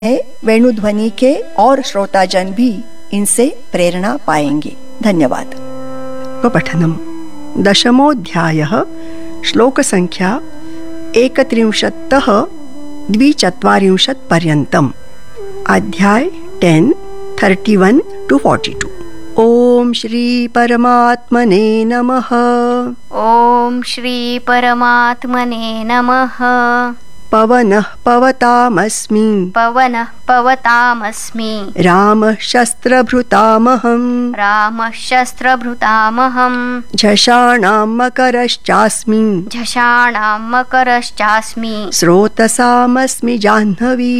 वेणुध्वनि के और श्रोताजन भी इनसे प्रेरणा पाएंगे। धन्यवाद। पठनम दशमोऽध्यायः श्लोकसंख्या 31तः 42 पर्यन्तम्। अध्याय 10 31 to 42। ओम श्री परमात्मने नमः। ओम श्री परमात्मने नमः। पवनः पवतामस्मि। पवनः पवतामस्मि। रामः शस्त्रभृतामहम्। रामः शस्त्रभृतामहम्। झषाणां मकरश्चास्मि। झषाणां मकरश्चास्मि। स्रोतसामस्मि जाह्नवी।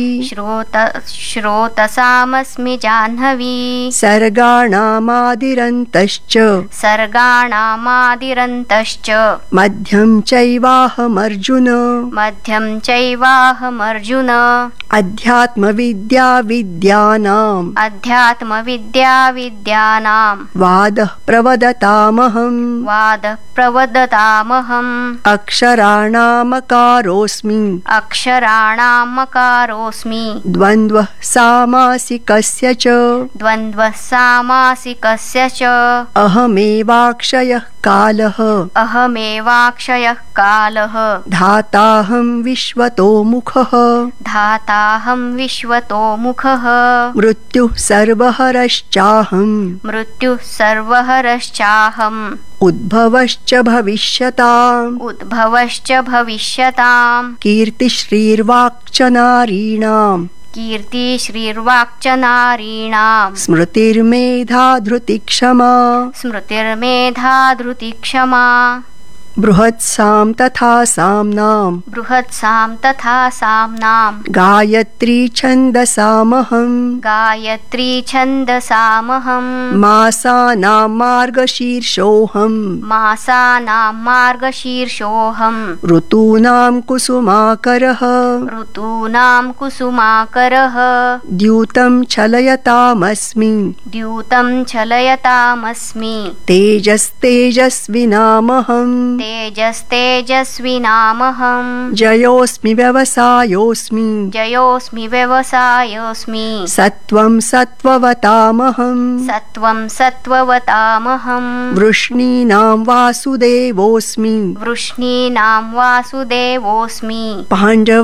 श्रोतसामस्मि जाह्नवी। सर्गाणामादिरन्तश्च। सर्गाणामादिरन्तश्च। मध्यं चैवाहमर्जुन। मध्यं चैवाहमर्जुन। अध्यात्मविद्या विद्यानाम्। अध्यात्मविद्या विद्यानां। वादः प्रवदतामहम्। वादः प्रवदतामहम्। अक्षराणामकारोऽस्मि। अक्षराणामकारोऽस्मि। द्वन्द्वः सामासिकस्य च। द्वन्द्वः सामासिकस्य च। अहमेवाक्षयः कालः। अहमेवाक्षयः कालः। धाताहं विश्वतो मुखः। धाताहं विश्वतो मुखः। मृत्युः सर्वहरश्चाहम्। मृत्युः सर्वहरश्चाहम्। उद्भवश्च भविष्यताम्। उद्भवश्च भविष्यताम्। कीर्तिश्रीर्वाक्च नारीणाम्। कीर्तिश्रीर्वाक्च नारीणाम्। स्मृतिर्मेधा धृतिक्षमा। स्मृतिर्मेधा धृतिक्षमा। बृहत्सां तथा साम्नाम्। बृहत्सां तथा साम्नाम्। गायत्री छन्दसामहम्। गायत्री छन्दसामहम्। मासानां मार्गशीर्षोऽहम्। मासानां मार्गशीर्षोऽहम्। ऋतूनां कुसुमाकरः। ऋतूनां कुसुमाकरः। द्यूतं छलयतामस्मि। द्यूतं छलयतामस्मि। तेजस्तेजस्विनामहम्। तेजस्तेजस्विनामहम्। जयोऽस्मि व्यवसायोऽस्मि। जयोऽस्मि व्यवसायोऽस्मि। सत्त्वं सत्त्ववतामहम्। सत्त्वं सत्त्ववतामहम्। वृष्णीनां वासुदेवोऽस्मि। वृष्णीनां वासुदेवोऽस्मि। पाण्डव